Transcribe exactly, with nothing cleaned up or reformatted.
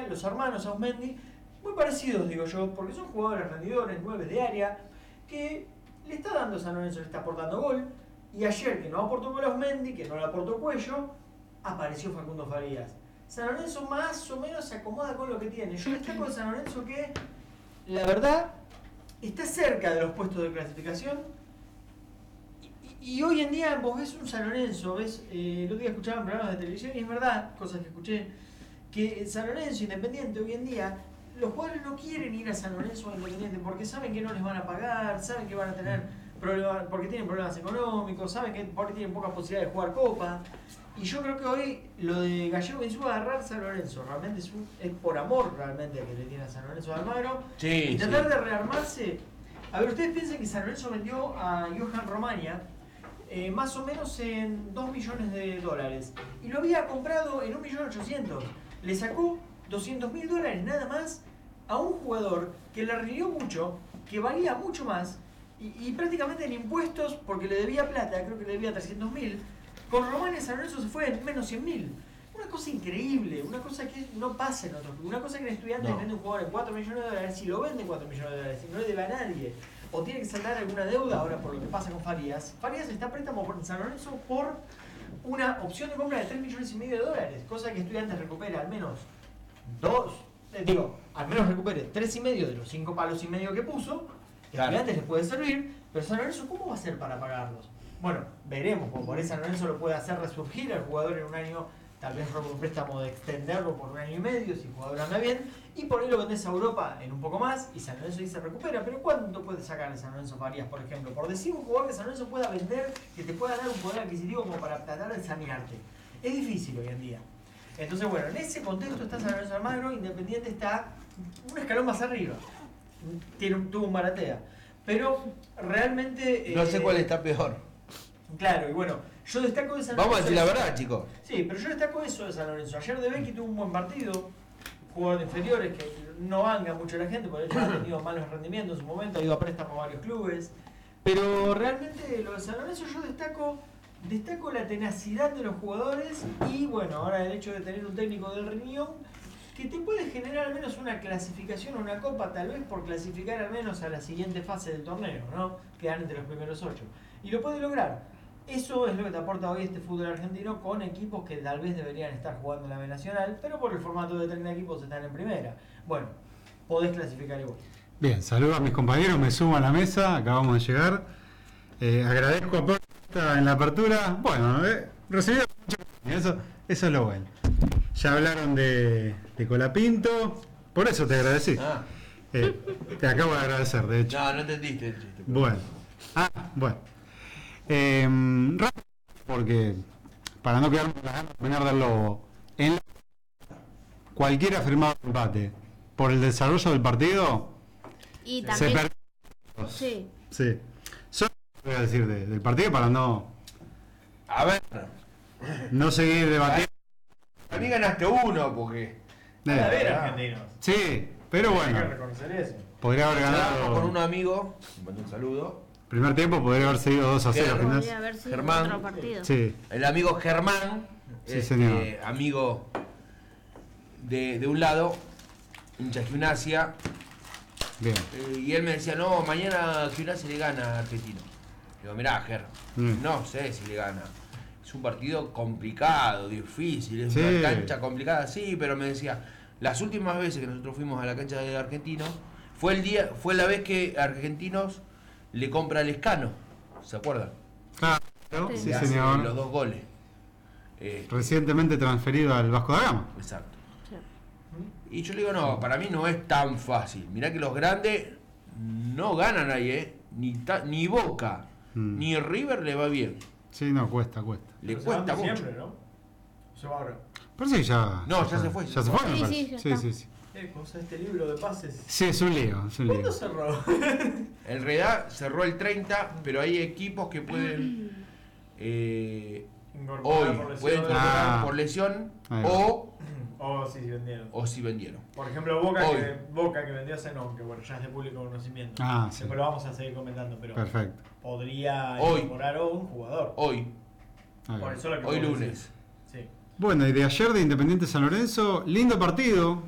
los hermanos Ausmendi, muy parecidos, digo yo, porque son jugadores rendidores, nueve de área, que le está dando San Lorenzo, le está aportando gol. Y ayer, que no aportó gol Ausmendi, que no le aportó Cuello, apareció Facundo Farías. San Lorenzo más o menos se acomoda con lo que tiene. Yo destaco de San Lorenzo que, la verdad, está cerca de los puestos de clasificación. Y, y hoy en día vos ves un San Lorenzo, ves, eh, el otro día escuchaba en programas de televisión y es verdad, cosas que escuché, que San Lorenzo Independiente hoy en día, los jugadores no quieren ir a San Lorenzo o Independiente porque saben que no les van a pagar, saben que van a tener problemas, porque tienen problemas económicos, saben que porque tienen poca posibilidad de jugar Copa. Y yo creo que hoy lo de Gallego Insúa agarrar San Lorenzo realmente es, un, es por amor realmente que le tiene a San Lorenzo de Almagro. Sí, y tratar sí. de rearmarse. A ver, ustedes piensan que San Lorenzo vendió a Johan Romagna eh, más o menos en dos millones de dólares. Y lo había comprado en un millón ochocientos. Le sacó doscientos mil dólares nada más a un jugador que le rindió mucho, que valía mucho más, y, y prácticamente en impuestos, porque le debía plata, creo que le debía trescientos mil. Con Romagna San Lorenzo se fue en menos cien mil. Una cosa increíble, una cosa que no pasa en otros clubes. Una cosa que el estudiante No. vende un jugador en cuatro millones de dólares, si lo vende cuatro millones de dólares, si no le debe a nadie, o tiene que saldar alguna deuda ahora por lo que pasa con Farías. Farías está a préstamo por San Lorenzo por una opción de compra de tres millones y medio de dólares, cosa que Estudiantes recupera al menos dos, eh, digo, al menos recupere tres y medio de los cinco palos y medio que puso, que Claro. Estudiantes les puede servir, pero San Lorenzo, ¿cómo va a hacer para pagarlos? Bueno, veremos, como por eso San Lorenzo lo puede hacer resurgir al jugador en un año, tal vez rompe un préstamo de extenderlo por un año y medio, si el jugador anda bien, y por ahí lo vendes a Europa en un poco más, y San Lorenzo ahí se recupera. Pero ¿cuánto puede sacar de San Lorenzo Farías, por ejemplo? Por decir un jugador que San Lorenzo pueda vender, que te pueda dar un poder adquisitivo como para tratar de sanearte. Es difícil hoy en día. Entonces, bueno, en ese contexto está San Lorenzo Almagro, Independiente está un escalón más arriba. Tiene un, tuvo un Maratea. Pero realmente... No sé eh, cuál está peor. Claro, y bueno, yo destaco de San Lorenzo... Vamos a decir la verdad, chicos. Sí, pero yo destaco eso de San Lorenzo. Ayer De Becchi tuvo un buen partido, jugador de inferiores que no vanga mucho a la gente, porque él ha tenido malos rendimientos en su momento, ha ido a préstamo a varios clubes. Pero realmente lo de San Lorenzo yo destaco, destaco la tenacidad de los jugadores y bueno, ahora el hecho de tener un técnico del riñón que te puede generar al menos una clasificación o una copa, tal vez por clasificar al menos a la siguiente fase del torneo, ¿no? Quedar entre los primeros ocho. Y lo puede lograr. Eso es lo que te aporta hoy este fútbol argentino con equipos que tal vez deberían estar jugando en la B Nacional, pero por el formato de treinta equipos están en primera. Bueno, podés clasificar igual. Bien, saludo a mis compañeros, me sumo a la mesa, acabamos de llegar. Eh, agradezco a Porta en la apertura. Bueno, eh, recibí mucho cariño, eso, eso es lo bueno. Ya hablaron de, de Colapinto, por eso te agradecí. Ah. Eh, te acabo de agradecer, de hecho. No, no entendiste el chiste. pero- Bueno. Ah, bueno. Eh, rápido, porque para no quedarme con las ganas de opinar del Lobo, en la- cualquier afirmado empate por el desarrollo del partido Y se también. perdió. Sí. Sí. Solo voy a decir de- del partido para no, A ver, no seguir debatiendo. a mí ganaste uno, porque. A ver, Eh, argentinos. sí, pero Hay que bueno, reconocer eso. podría haber Ganamos con un ganado. amigo, le mando un saludo. Primer tiempo podría haber seguido dos a cero. Germán. Podría haber sido Germán. otro partido. Sí, El amigo Germán, Sí, este, señor. amigo de, de un lado, hincha gimnasia, bien. eh, y él me decía, no, mañana gimnasia le gana a Argentino. Digo, mirá, Ger, Mm. no sé si le gana. Es un partido complicado, difícil, es Sí. una cancha complicada, sí, pero me decía, las últimas veces que nosotros fuimos a la cancha de Argentino, fue el día, fue la vez que Argentinos le compra al Escano, ¿se acuerdan? Claro, Sí. sí Le hace señor. los dos goles. Eh, Recientemente transferido al Vasco da Gama. exacto. Sí. Y yo le digo, no, para mí no es tan fácil. Mirá que los grandes no ganan ahí, ¿eh? Ni, ta- ni Boca, Mm. ni River le va bien. Sí, no, cuesta, cuesta. Le Pero se va en cuesta mucho. diciembre, ¿no? Se va ahora. Pero sí, ya. No, ya se fue. Ya se fue, me Sí, parece. sí, ya sí, está. sí, sí. Eh, cosa este libro de pases. Sí, es un lío, es un lío. ¿Cuándo cerró? En realidad cerró el treinta, pero hay equipos que pueden eh, Incorporar hoy por lesión. pueden incorporar Ah. por lesión Ahí va. o, Oh, sí, sí, vendieron. o si vendieron. Por ejemplo, Boca Hoy. que, Boca que vendió a Zenón, que bueno, ya es de público conocimiento. Ah, sí. Después lo vamos a seguir comentando, pero Perfecto. podría Hoy. incorporar a un jugador. Hoy, Ahí Por va. eso lo que hoy vos lunes. decís. Sí. Bueno, y de ayer de Independiente San Lorenzo, lindo partido.